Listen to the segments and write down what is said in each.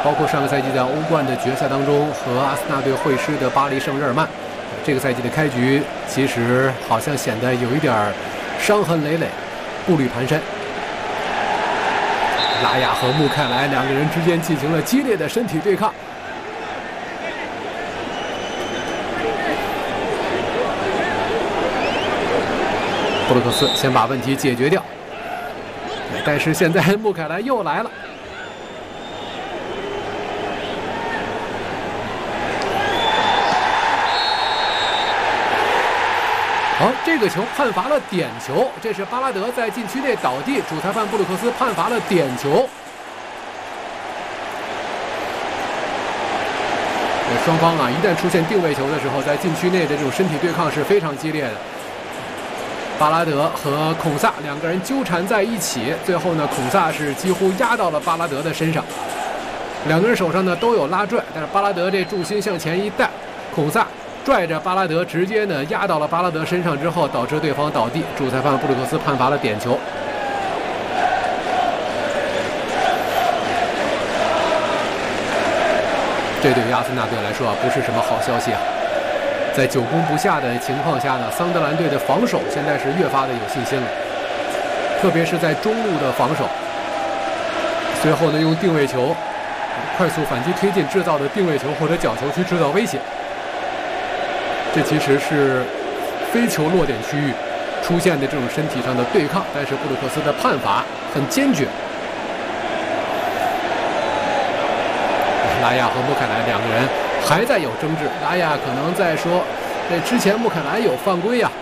包括上个赛季在欧冠的决赛当中和阿森纳队会师的巴黎圣日耳曼，这个赛季的开局其实好像显得有一点伤痕累累，步履蹒跚。拉亚和穆凯莱两个人之间进行了激烈的身体对抗。布鲁克斯先把问题解决掉，但是现在穆凯莱又来了。好，这个球判罚了点球，这是巴拉德在禁区内倒地，主裁判布鲁克斯判罚了点球。双方啊，一旦出现定位球的时候，在禁区内的这种身体对抗是非常激烈的。巴拉德和孔萨两个人纠缠在一起，最后呢，孔萨是几乎压到了巴拉德的身上。两个人手上呢都有拉拽，但是巴拉德这重心向前一带，孔萨拽着巴拉德，直接呢压到了巴拉德身上之后，导致对方倒地。主裁判布鲁克斯判罚了点球。这对于阿森纳队来说啊，不是什么好消息啊。在久攻不下的情况下呢，桑德兰队的防守现在是越发的有信心了，特别是在中路的防守。随后呢，用定位球、快速反击推进制造的定位球或者角球去制造威胁。这其实是非球落点区域出现的这种身体上的对抗，但是布鲁克斯的判罚很坚决。拉亚和穆凯莱两个人还在有争执，拉亚可能在说，之前穆凯莱有犯规呀。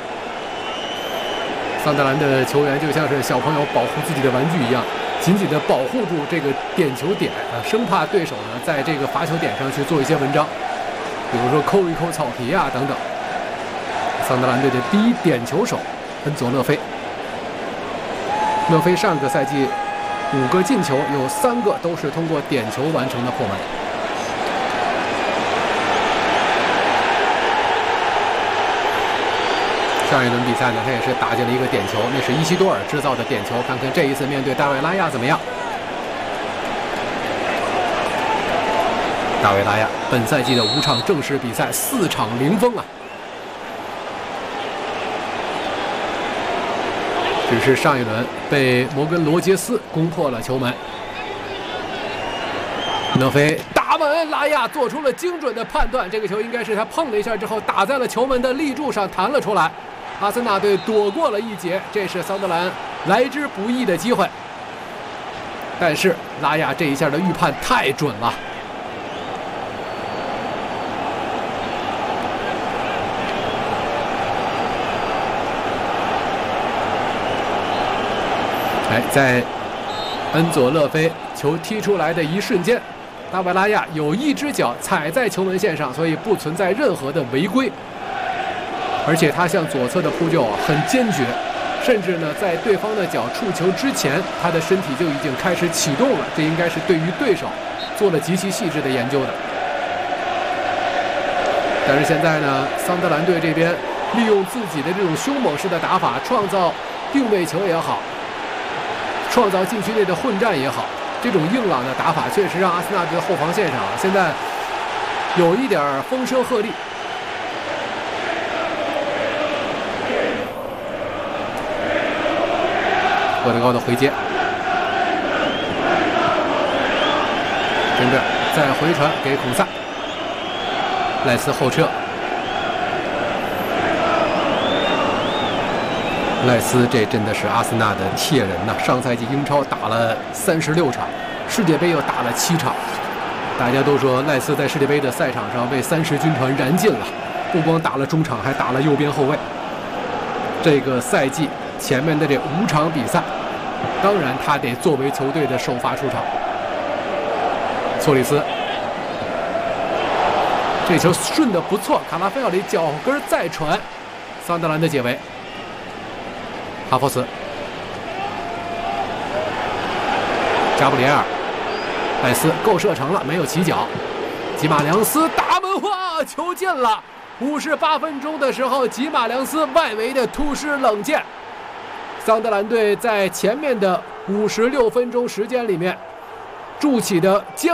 桑德兰的球员就像是小朋友保护自己的玩具一样，紧紧地保护住这个点球点啊，生怕对手呢在这个罚球点上去做一些文章。比如说抠一抠草皮啊等等。桑德兰队的第一点球手恩佐勒菲，勒菲上个赛季5个进球有3个都是通过点球完成的破门。上一轮比赛呢，他也是打进了一个点球，那是伊西多尔制造的点球。看看这一次面对大卫拉亚怎么样？大卫拉亚本赛季的5场正式比赛4场零封啊，只是上一轮被摩根罗杰斯攻破了球门。勒菲打门，拉亚做出了精准的判断，这个球应该是他碰了一下之后打在了球门的立柱上弹了出来。阿森纳队躲过了一劫，这是桑德兰来之不易的机会。但是拉亚这一下的预判太准了。在恩佐勒菲球踢出来的一瞬间，大卫拉亚有一只脚踩在球门线上，所以不存在任何的违规。而且他向左侧的扑救很坚决，甚至呢在对方的脚触球之前，他的身体就已经开始启动了。这应该是对于对手做了极其细致的研究的。但是现在呢，桑德兰队这边利用自己的这种凶猛式的打法，创造定位球也好，创造禁区内的混战也好，这种硬朗的打法确实让阿森纳队的后防线上现在有一点风声鹤唳。厄德高的回接，跟着再回传给孔萨，赖斯后撤。赖斯这真的是阿森纳的铁人呐！上赛季英超打了36场，世界杯又打了7场。大家都说赖斯在世界杯的赛场上为30军团燃尽了，不光打了中场，还打了右边后卫。这个赛季前面的这5场比赛，当然他得作为球队的首发出场。索里斯，这球顺得不错，卡拉菲奥里脚跟再传，桑德兰的解围。哈弗茨，加布里埃尔，赖斯够射程了，没有起脚。吉马良斯打门，哇，球进了！58分钟的时候，吉马良斯外围的突施冷箭。桑德兰队在前面的56分钟时间里面筑起的坚